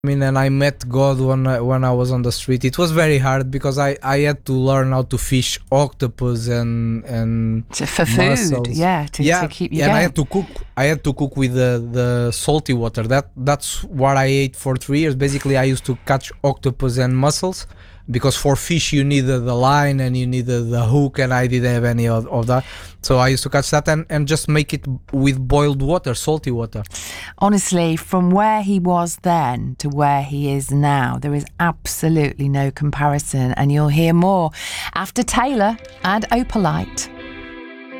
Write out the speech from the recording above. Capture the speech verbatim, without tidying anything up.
I mean, and I met God when I, when I was on the street. It was very hard because I, I had to learn how to fish octopus and and To- for food, mussels. yeah, to, yeah, to keep you and I going. had to cook. I had to cook with the, the salty water. That that's what I ate for three years. Basically, I used to catch octopus and mussels because for fish you needed the line and you needed the hook, and I didn't have any of, of that. So I used to catch that and, and just make it with boiled water, salty water. Honestly, from where he was then to where he is now, there is absolutely no comparison, and you'll hear more after Taylor and Opalite.